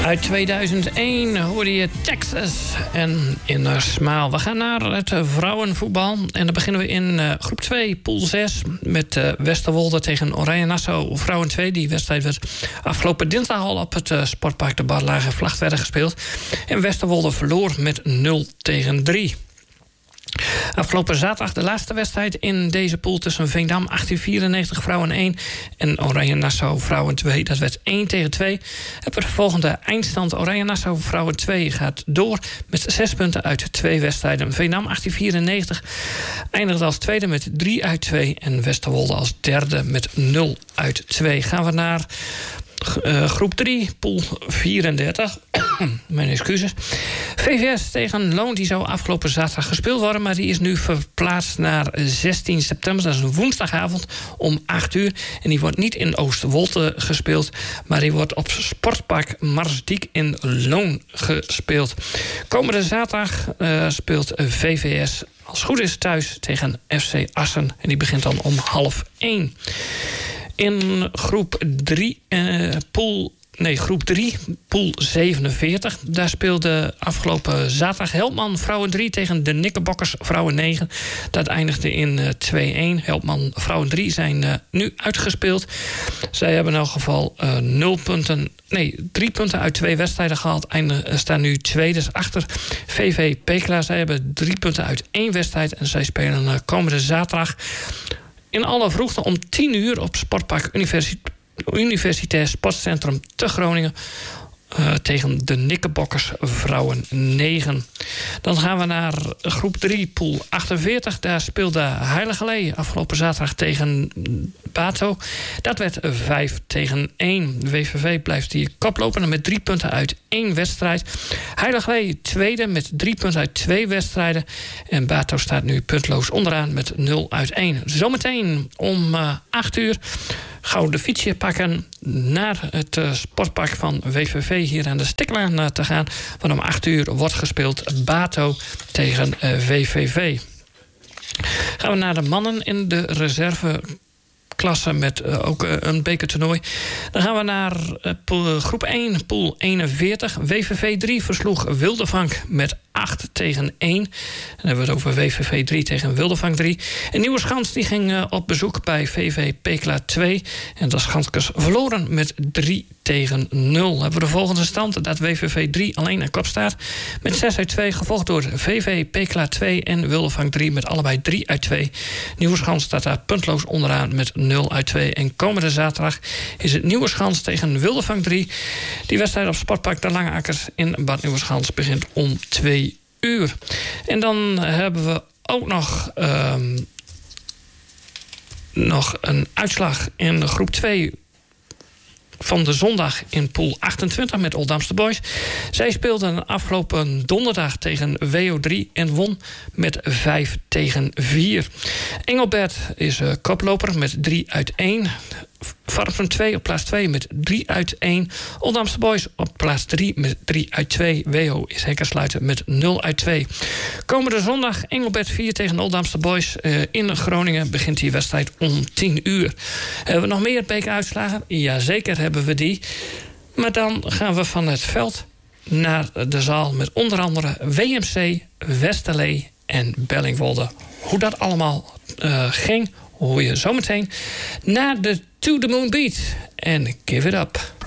Uit 2001 hoorde je Texas en Inner Smile. We gaan naar het vrouwenvoetbal. En dan beginnen we in groep 2, pool 6... met Westerwolde tegen Oranje Nassau. Vrouwen 2, die wedstrijd werd afgelopen dinsdag al op het sportpark de Badlage Vlachtwerder gespeeld. En Westerwolde verloor met 0-3. Afgelopen zaterdag de laatste wedstrijd in deze pool tussen Veendam 1894 vrouwen 1 en Oranje Nassau vrouwen 2. Dat werd 1-2. Hebben we de volgende eindstand. Oranje Nassau vrouwen 2 gaat door met 6 punten uit 2 wedstrijden. Veendam 1894 eindigt als tweede met 3-2 en Westerwolde als derde met 0-2. Gaan we naar groep 3, pool 34. Mijn excuses. VVS tegen Loon, die zou afgelopen zaterdag gespeeld worden, maar die is nu verplaatst naar 16 september. Dat is een woensdagavond om 8 uur. En die wordt niet in Oosterwolde gespeeld, maar die wordt op Sportpark Marsdiek in Loon gespeeld. Komende zaterdag speelt VVS als het goed is thuis tegen FC Assen. En die begint dan om 12:30. In groep 3, groep 3, pool 47. Daar speelde afgelopen zaterdag Helpman vrouwen 3 tegen de Knickerbockers vrouwen 9. Dat eindigde in 2-1. Helpman vrouwen 3 zijn nu uitgespeeld. Zij hebben in elk geval 3 punten uit 2 wedstrijden gehaald. Staan nu tweede achter VV Pekela. Zij hebben 3 punten uit 1 wedstrijd. En zij spelen komende zaterdag in alle vroegte om 10 uur op Sportpark Universitair Sportcentrum te Groningen tegen de Knickerbockers vrouwen 9. Dan gaan we naar groep 3, pool 48. Daar speelde Heiligerlee afgelopen zaterdag tegen Bato. Dat werd 5-1. WVV blijft hier koploper met 3 punten uit 1 wedstrijd. Heiligerlee tweede met 3 punten uit 2 wedstrijden. En Bato staat nu puntloos onderaan met 0-1. Zometeen om 8 uur gauw de fietsje pakken naar het sportpark van WVV hier aan de Stiklaan te gaan. Want om 8 uur wordt gespeeld Bato tegen VVV. Gaan we naar de mannen in de reserveklasse met ook een bekertoernooi. Dan gaan we naar groep 1, pool 41. WVV 3 versloeg Wildevank met 8-1. Dan hebben we het over WVV 3 tegen Wildevank 3. En Nieuweschans die ging op bezoek bij VV Pekela 2. En de Schanskers verloren met 3-0. Hebben we de volgende stand dat WVV 3 alleen aan kop staat. Met 6-2, gevolgd door VV Pekela 2 en Wildevank 3 met allebei 3-2. Nieuweschans staat daar puntloos onderaan met 0-2. En komende zaterdag is het Nieuweschans tegen Wildevank 3. Die wedstrijd op Sportpark de Lange Akkers in Bad Nieuweschans begint om 2 uur. En dan hebben we ook nog een uitslag in groep 2 van de zondag in pool 28 met Oldamster Boys. Zij speelden afgelopen donderdag tegen WO3 en won met 5-4. Engelbert is koploper met 3-1. Varpen 2 op plaats 2 met 3-1. Oldamster Boys op plaats 3 met 3-2. WO is hekkersluiten met 0-2. Komende zondag Engelbert 4 tegen Oldamster Boys in Groningen begint die wedstrijd om 10 uur. Hebben we nog meer bekeruitslagen? Jazeker hebben we die. Maar dan gaan we van het veld naar de zaal met onder andere WMC, Westerlee en Bellingwolde. Hoe dat allemaal ging, hoor je zometeen naar de To The Moon Beat en Give It Up.